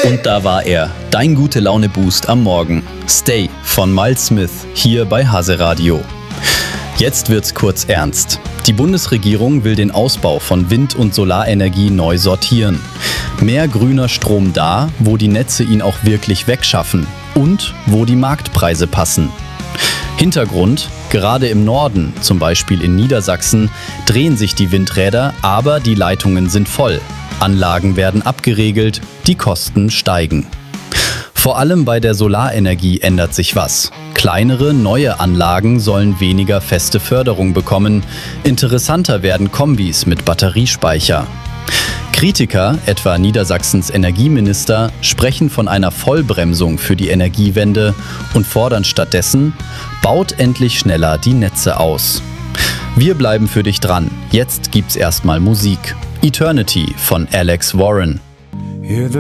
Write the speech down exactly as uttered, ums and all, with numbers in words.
Und da war er, dein Gute-Laune-Boost am Morgen. Stay von Miles Smith, hier bei Hase Radio. Jetzt wird's kurz ernst. Die Bundesregierung will den Ausbau von Wind- und Solarenergie neu sortieren. Mehr grüner Strom da, wo die Netze ihn auch wirklich wegschaffen und wo die Marktpreise passen. Hintergrund: Gerade im Norden, zum Beispiel in Niedersachsen, drehen sich die Windräder, aber die Leitungen sind voll. Anlagen werden abgeregelt, die Kosten steigen. Vor allem bei der Solarenergie ändert sich was. Kleinere, neue Anlagen sollen weniger feste Förderung bekommen. Interessanter werden Kombis mit Batteriespeicher. Kritiker, etwa Niedersachsens Energieminister, sprechen von einer Vollbremsung für die Energiewende und fordern stattdessen: Baut endlich schneller die Netze aus. Wir bleiben für dich dran. Jetzt gibt's erstmal Musik. Eternity von Alex Warren.